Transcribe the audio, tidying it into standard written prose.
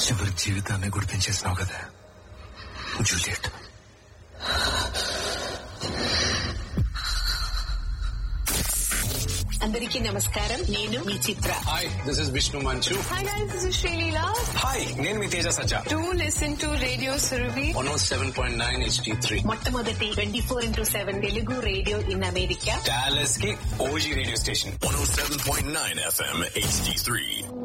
చివరి జీవితాన్ని గుర్తించేసినావు కదా జూలియట్. అందరికీ నమస్కారం. నేను మీ చిత్ర. హాయ్, దిస్ ఇస్ విష్ణు మంచు. Hi guys, this is Sreeleela. Hi, నేను మీ తేజ సజ్జా. Do listen to radio Surabhi 107.9 HD3. మొట్టమొదటి 24/7 Telugu radio in America. Dallas కి OG radio station 107.9 FM HD3.